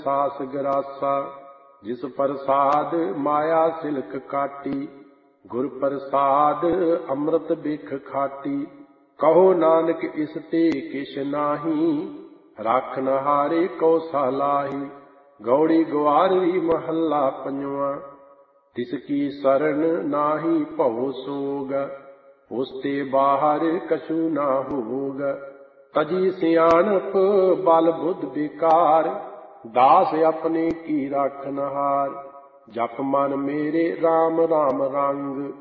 ਸਾਸ ਗਰਾਸਾ। ਜਿਸ ਪ੍ਰਸਾਦ ਮਾਇਆ ਸਿਲਕ ਕਾਟੀ, ਗੁਰ ਪ੍ਰਸਾਦ ਅੰਮ੍ਰਿਤ ਬਿਖ ਖਾਟੀ। ਕਹੋ ਨਾਨਕ ਇਸ ਤੇ ਕਿਛ ਨਾਹੀ, ਰਾਖਨ ਹਾਰੇ ਕੋ ਸਾਲਾਹੀ। ਗੌੜੀ ਗੁਆਰਵੀ ਮਹੱਲਾ ਪੰਜਵਾਂ। ਤਿਸ ਕੀ ਸਰਣ ਨਾਹੀ ਭਉ ਸੋਗ, ਉਸ ਤੇ ਬਾਹਰ ਕਛੂ ਨਾ ਹੋਗ। ਤਜੀ ਸਿਆਣਪ ਬਲ ਬੁੱਧ ਵਿਕਾਰ, ਦਾਸ ਆਪਣੇ ਕੀ ਰਾਖਨ ਹਾਰ। ਜਪ ਮਨ ਮੇਰੇ ਰਾਮ ਰਾਮ ਰੰਗ,